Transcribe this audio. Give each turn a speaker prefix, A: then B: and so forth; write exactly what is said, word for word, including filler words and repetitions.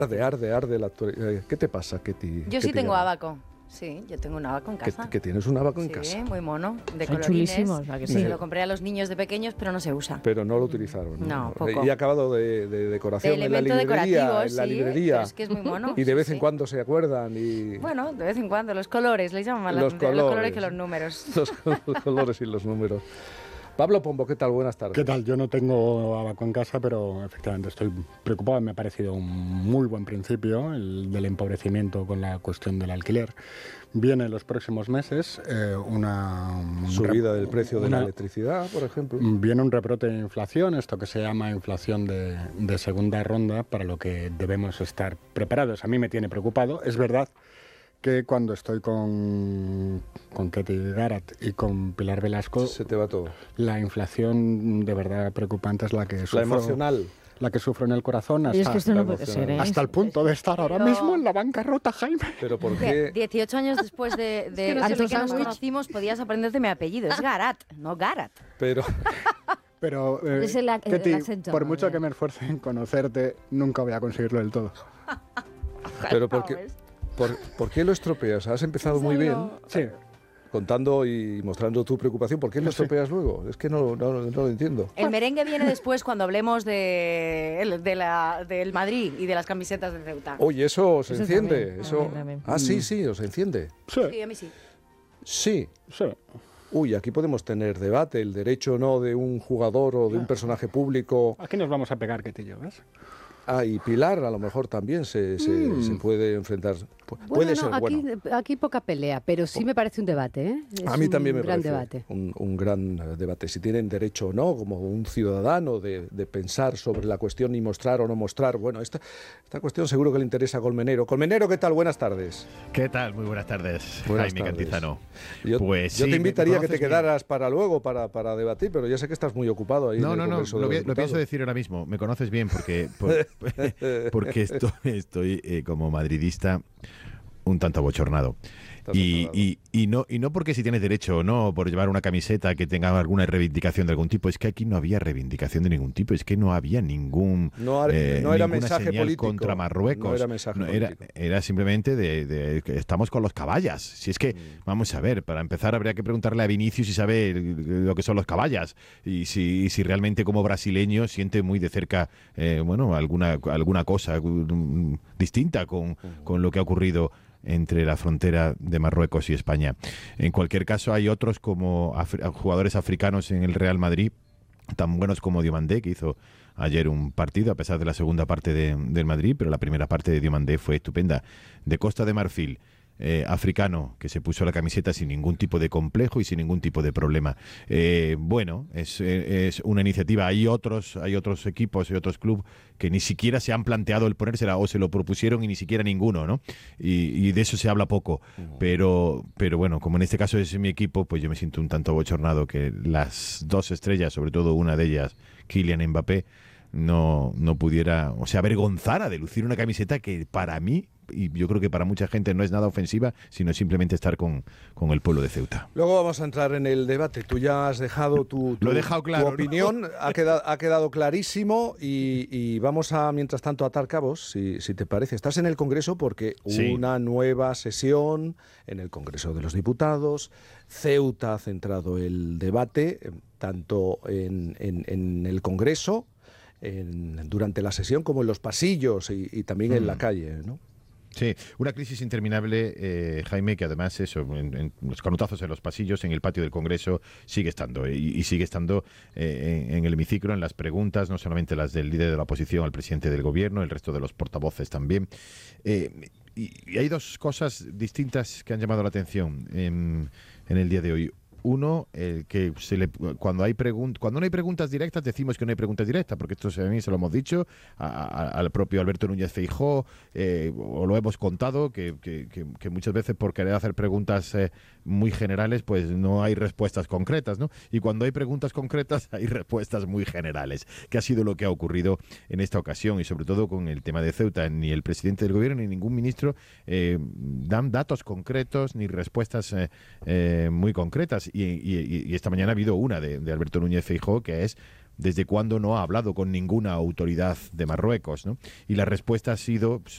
A: Arde, arde, arde la actualidad. ¿Qué te pasa, Ketty?
B: Yo sí tengo abaco. Sí, yo tengo un abaco en casa.
A: ¿Que, que tienes un abaco en
B: sí,
A: casa?
B: Sí, muy mono, de
C: Son
B: colorines.
C: chulísimos, ¿a que sí?
B: Sí, lo compré a los niños de pequeños, pero no se usa.
A: Pero no lo utilizaron. No,
B: No, poco.
A: Y ha acabado de, de decoración
B: De
A: en la
B: elemento
A: librería.
B: decorativo,
A: en la
B: sí,
A: librería.
B: pero es que es muy mono.
A: Y de vez
B: sí,
A: en
B: sí.
A: cuando se acuerdan y...
B: Bueno, de vez en cuando, los colores, les llaman más la
A: Los
B: atención, los colores
A: colores.
B: que los números.
A: Los, los colores y los números. Pablo Pombo, ¿qué tal? Buenas tardes.
D: ¿Qué tal? Yo no tengo abaco en casa, pero efectivamente estoy preocupado. Me ha parecido un muy buen principio el del empobrecimiento con la cuestión del alquiler. Viene en los próximos meses eh, una...
A: Subida del precio de
D: una,
A: la electricidad, por ejemplo.
D: Viene un rebrote de inflación, esto que se llama inflación de, de segunda ronda, para lo que debemos estar preparados. A mí me tiene preocupado. Es verdad que cuando estoy con, con Ketty Garat y con Pilar Velasco,
A: se te va todo.
D: La inflación de verdad preocupante es la que sufro.
A: La emocional.
D: La que sufro en el corazón hasta,
C: y es que esto no puede ser, ¿eh?
D: hasta el punto de estar ahora
B: Pero...
D: mismo en la bancarrota, Jaime.
A: ¿Pero por qué?
B: dieciocho años después de, de,
C: es que no
B: desde
C: sé,
B: que nos
C: sándwich.
B: conocimos podías aprenderte mi apellido. Es Garat, no Garat.
A: Pero...
D: Pero, eh,
C: Es el, el,
D: Ketty,
C: el acento,
D: por mucho
C: ya.
D: que me esfuerce en conocerte, nunca voy a conseguirlo del todo.
A: Pero porque... ¿Por, ¿Por qué lo estropeas? Has empezado muy bien,
D: Sí.
A: contando y mostrando tu preocupación. ¿Por qué lo estropeas luego? Es que no, no, no lo entiendo.
B: El merengue viene después cuando hablemos de, de la, del Madrid y de las camisetas de Ceuta.
A: Oye, eso os
C: Eso
A: enciende.
C: también,
A: eso...
C: también, también.
A: Ah, sí, sí, os enciende.
D: Sí,
B: Sí, a mí sí.
A: Sí.
D: sí.
A: Uy, aquí podemos tener debate, el derecho o no de un jugador o de un personaje público.
D: Aquí nos vamos a pegar, Ketty y yo, ¿ves?
A: Ah, y Pilar a lo mejor también se, se,
D: Mm.
A: se puede enfrentar. Pu-
C: Bueno,
A: puede
C: no,
A: ser
C: aquí,
A: bueno.
C: aquí poca pelea, pero sí me parece un debate, ¿eh? Es
A: A mí también me
C: un gran
A: parece
C: debate.
A: un, un gran eh, debate. Si tienen derecho o no, como un ciudadano, de, de pensar sobre la cuestión y mostrar o no mostrar. Bueno, esta, esta cuestión seguro que le interesa a Colmenero. Colmenero, ¿qué tal? Buenas tardes.
E: ¿Qué tal? Muy buenas tardes,
A: Buenas
E: Jaime
A: tardes.
E: Cantizano.
A: Yo,
E: Pues
A: yo
E: sí,
A: te
E: me
A: invitaría a que te
E: conoces bien.
A: quedaras para luego, para, para debatir, pero ya sé que estás muy ocupado ahí
E: No,
A: en el
E: no, no,
A: Congreso de
E: lo,
A: los
E: vi- lo
A: Diputados.
E: pienso decir ahora mismo. Me conoces bien porque, por- porque estoy, estoy eh, como madridista un tanto abochornado.
A: Estás
E: Y,
A: enfadado.
E: y, y, no, y no porque si tienes derecho o no, por llevar una camiseta que tenga alguna reivindicación de algún tipo, es que aquí no había reivindicación de ningún tipo, es que no había ningún
A: No, ar-
E: eh,
A: no era
E: ninguna
A: mensaje
E: señal
A: político.
E: contra Marruecos.
A: No era mensaje
E: era,
A: político.
E: era simplemente de, de que estamos con los caballas. Si es que,
A: Mm.
E: vamos a ver, para empezar habría que preguntarle a Vinicius si sabe lo que son los caballas y si, y si realmente como brasileño siente muy de cerca eh, bueno, alguna, alguna cosa mm, distinta con, con lo que ha ocurrido entre la frontera de Marruecos y España. En cualquier caso, hay otros como afri- jugadores africanos en el Real Madrid, tan buenos como Diomandé, que hizo ayer un partido, a pesar de la segunda parte de- del Madrid, pero la primera parte de Diomandé fue estupenda. De Costa de Marfil, eh, africano, que se puso la camiseta sin ningún tipo de complejo y sin ningún tipo de problema. Eh, bueno, es, eh, es una iniciativa. Hay otros, hay otros equipos y otros clubes que ni siquiera se han planteado el ponérsela o se lo propusieron y ni siquiera ninguno, ¿no? Y, y de eso se habla poco. Pero, pero bueno, como en este caso es mi equipo, pues yo me siento un tanto bochornado que las dos estrellas, sobre todo una de ellas, Kylian Mbappé, no, no pudiera, o sea, avergonzara de lucir una camiseta que para mí, y yo creo que para mucha gente no es nada ofensiva, sino simplemente estar con, con el pueblo de Ceuta.
A: Luego vamos a entrar en el debate. Tú ya has dejado tu, tu,
E: Lo he dejado claro,
A: tu
E: ¿no?
A: opinión, ha, quedado, ha quedado clarísimo y, y vamos a, mientras tanto, atar cabos, si, si te parece. Estás en el Congreso porque
E: Sí.
A: una nueva sesión en el Congreso de los Diputados. Ceuta ha centrado el debate eh, tanto en, en, en el Congreso, en, durante la sesión, como en los pasillos y, y también en la calle, ¿no?
E: Sí, una crisis interminable, eh, Jaime, que además eso, en, en los canutazos en los pasillos, en el patio del Congreso, sigue estando. Y, y sigue estando eh, en, en el hemiciclo, en las preguntas, no solamente las del líder de la oposición al presidente del gobierno, el resto de los portavoces también. Eh, y, y hay dos cosas distintas que han llamado la atención en, en el día de hoy. Uno, el que se le, cuando hay pregun- cuando no hay preguntas directas decimos que no hay preguntas directas, porque esto a mí se lo hemos dicho a, a, al propio Alberto Núñez Feijóo, eh, o lo hemos contado, que, que, que, que muchas veces por querer hacer preguntas eh, muy generales, pues no hay respuestas concretas, ¿no? Y cuando hay preguntas concretas hay respuestas muy generales, que ha sido lo que ha ocurrido en esta ocasión, y sobre todo con el tema de Ceuta. Ni el presidente del gobierno ni ningún ministro eh, dan datos concretos ni respuestas eh, eh, muy concretas. Y, y, y esta mañana ha habido una de, de Alberto Núñez Feijóo, que es ¿desde cuándo no ha hablado con ninguna autoridad de Marruecos, ¿no? Y la respuesta ha sido, pues,